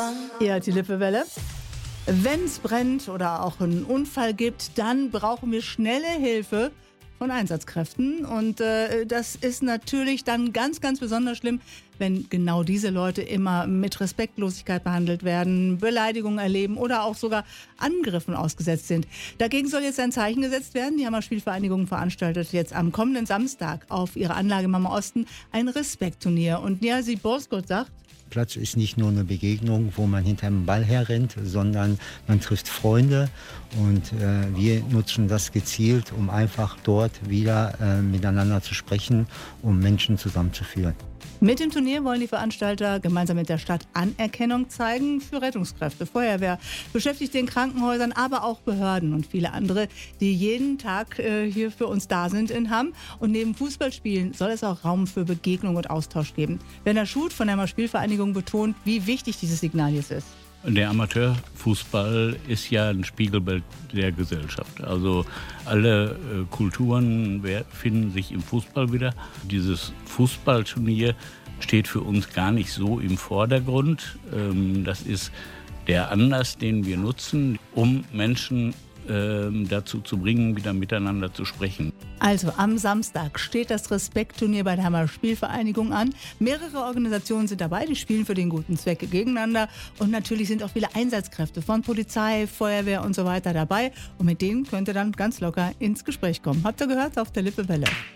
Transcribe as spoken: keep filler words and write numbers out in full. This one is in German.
Ja, die Lippewelle. Wenn es brennt oder auch einen Unfall gibt, dann brauchen wir schnelle Hilfe von Einsatzkräften. Und äh, das ist natürlich dann ganz, ganz besonders schlimm, wenn genau diese Leute immer mit Respektlosigkeit behandelt werden, Beleidigungen erleben oder auch sogar Angriffen ausgesetzt sind. Dagegen soll jetzt ein Zeichen gesetzt werden. Die Hammer Spielvereinigung veranstaltet jetzt am kommenden Samstag auf ihrer Anlage im Hammer Osten ein Respektturnier. Und Niazi Boskot sagt: Platz ist nicht nur eine Begegnung, wo man hinter einem Ball herrennt, sondern man trifft Freunde und äh, wir nutzen das gezielt, um einfach dort wieder äh, miteinander zu sprechen, um Menschen zusammenzuführen. Mit dem Turnier wollen die Veranstalter gemeinsam mit der Stadt Anerkennung zeigen für Rettungskräfte, Feuerwehr, Beschäftigte in Krankenhäusern, aber auch Behörden und viele andere, die jeden Tag äh, hier für uns da sind in Hamm. Und neben Fußballspielen soll es auch Raum für Begegnung und Austausch geben. Werner Schuth von der Hammer Spielvereinigung betont, wie wichtig dieses Signal jetzt ist. Der Amateurfußball ist ja ein Spiegelbild der Gesellschaft. Also alle äh, Kulturen finden sich im Fußball wieder. Dieses Fußballturnier steht für uns gar nicht so im Vordergrund. Ähm, das ist der Anlass, den wir nutzen, um Menschen äh, dazu zu bringen, wieder miteinander zu sprechen. Also am Samstag steht das Respektturnier bei der Hammer Spielvereinigung an. Mehrere Organisationen sind dabei, die spielen für den guten Zweck gegeneinander. Und natürlich sind auch viele Einsatzkräfte von Polizei, Feuerwehr und so weiter dabei. Und mit denen könnt ihr dann ganz locker ins Gespräch kommen. Habt ihr gehört? Auf der Lippewelle.